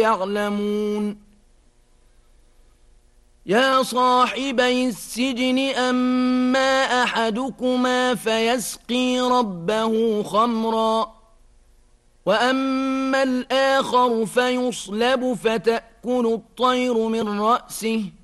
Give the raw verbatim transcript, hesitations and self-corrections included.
يعلمون يا صاحبي السجن أما أحدكما فيسقي ربه خمرا وأما الآخر فيصلب فتأكل الطير من رأسه